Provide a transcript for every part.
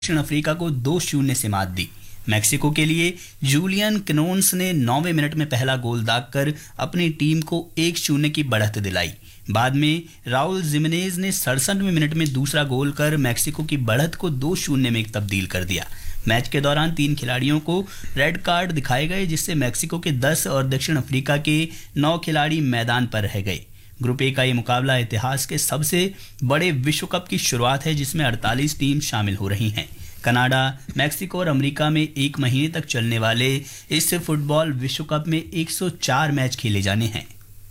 दक्षिण अफ्रीका को 2-0 से मात दी। मैक्सिको के लिए जूलियन क्नोन्स ने 9वें मिनट में पहला गोल दागकर अपनी टीम को 1-0 की बढ़त दिलाई। बाद में राउल जिमेनेज ने 67वें मिनट में दूसरा गोल कर मैक्सिको की बढ़त को 2-0 में तब्दील कर दिया। मैच के दौरान 3 खिलाड़ियों को रेड कार्ड दिखाए गए, जिससे मैक्सिको के 10 और दक्षिण अफ्रीका के 9 खिलाड़ी मैदान पर रह गए। ग्रुप ए का ये मुकाबला इतिहास के सबसे बड़े विश्व कप की शुरुआत है, जिसमें 48 टीम शामिल हो रही हैं। कनाडा, मैक्सिको और अमेरिका में 1 महीने तक चलने वाले इस फुटबॉल विश्व कप में 104 मैच खेले जाने हैं।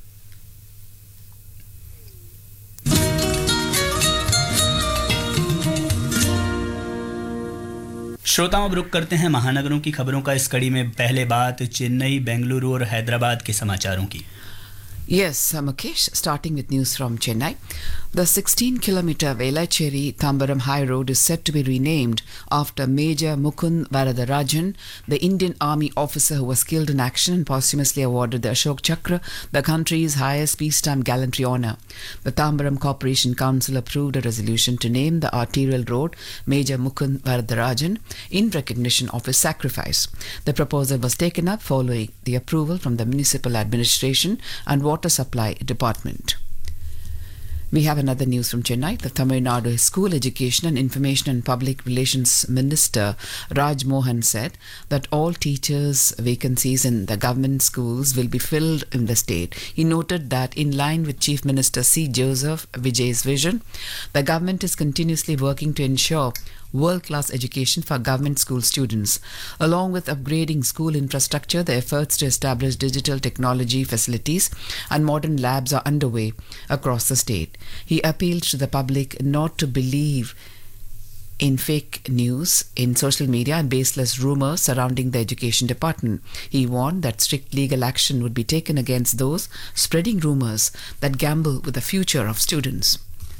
श्रोताओं, अब रुक करते हैं महानगरों की खबरों का। इस कड़ी में पहले बात चेन्नई, बेंगलुरु और हैदराबाद के समाचारों की। Yes, Mukesh, starting with news from Chennai. The 16-kilometer Velachery-Tambaram High Road is set to be renamed after Major Mukund Varadarajan, the Indian Army officer who was killed in action and posthumously awarded the Ashok Chakra, the country's highest peacetime gallantry honour. The Tambaram Corporation Council approved a resolution to name the arterial road Major Mukund Varadarajan in recognition of his sacrifice. The proposal was taken up following the approval from the Municipal Administration and Water Supply Department. We have another news from Chennai. The Tamil Nadu School Education and Information and Public Relations Minister Raj Mohan said that all teachers' vacancies in the government schools will be filled in the state. He noted that in line with Chief Minister C. Joseph Vijay's vision, the government is continuously working to ensure world-class education for government school students. Along with upgrading school infrastructure, the efforts to establish digital technology facilities and modern labs are underway across the state. He appealed to the public not to believe in fake news in social media and baseless rumors surrounding the education department. He warned that strict legal action would be taken against those spreading rumors that gamble with the future of students.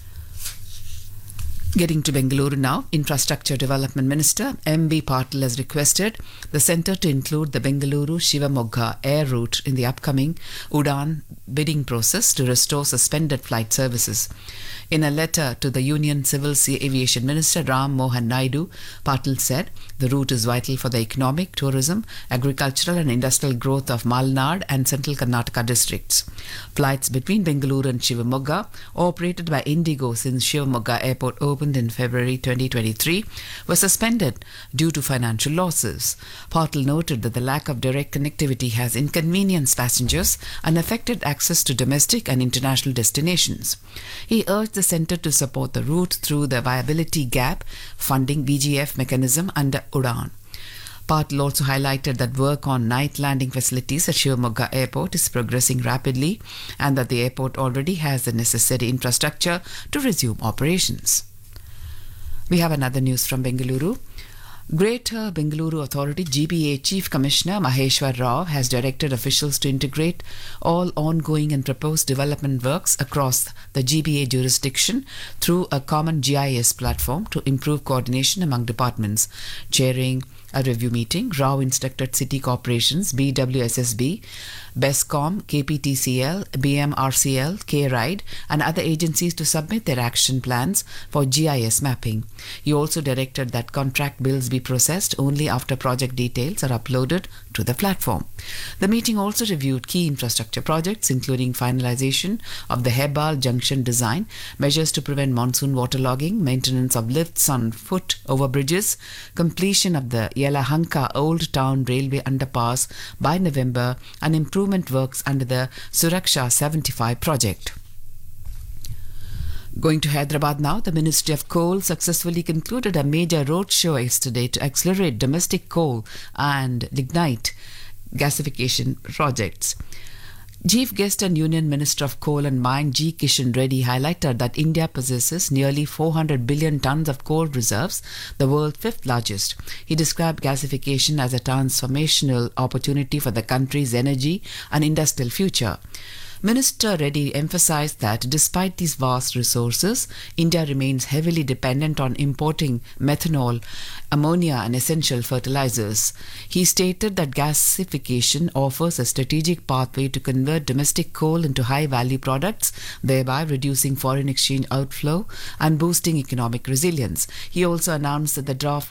Getting to Bengaluru now, Infrastructure Development Minister M.B. Patil has requested the centre to include the Bengaluru-Shivamogga air route in the upcoming UDAN bidding process to restore suspended flight services. In a letter to the Union Civil Aviation Minister Ram Mohan Naidu, Patil said the route is vital for the economic, tourism, agricultural and industrial growth of Malnad and Central Karnataka districts. Flights between Bengaluru and Shivamogga, operated by Indigo since Shivamogga Airport opened in February 2023, were suspended due to financial losses. Patil noted that the lack of direct connectivity has inconvenienced passengers and affected access to domestic and international destinations. He urged the centre to support the route through the Viability Gap Funding VGF mechanism under UDAN. Patil also highlighted that work on night landing facilities at Shivamogga Airport is progressing rapidly and that the airport already has the necessary infrastructure to resume operations. We have another news from Bengaluru. Greater Bengaluru Authority GBA Chief Commissioner Maheshwar Rao has directed officials to integrate all ongoing and proposed development works across the GBA jurisdiction through a common GIS platform to improve coordination among departments. Chairing a review meeting, Rao instructed city corporations, BWSSB, BESCOM, KPTCL, BMRCL, K-RIDE and other agencies to submit their action plans for GIS mapping. He also directed that contract bills be processed only after project details are uploaded to the platform. The meeting also reviewed key infrastructure projects, including finalization of the Hebal Junction design, measures to prevent monsoon waterlogging, maintenance of lifts on foot overbridges, completion of the Yelahanka Old Town Railway Underpass by November, and improvement works under the Suraksha 75 project. Going to Hyderabad now, the Ministry of Coal successfully concluded a major roadshow yesterday to accelerate domestic coal and lignite gasification projects. Chief Guest and Union Minister of Coal and Mine G. Kishan Reddy highlighted that India possesses nearly 400 billion tons of coal reserves, the world's fifth largest. He described gasification as a transformational opportunity for the country's energy and industrial future. Minister Reddy emphasized that despite these vast resources, India remains heavily dependent on importing methanol, ammonia, and essential fertilizers. He stated that gasification offers a strategic pathway to convert domestic coal into high-value products, thereby reducing foreign exchange outflow and boosting economic resilience. He also announced that the draft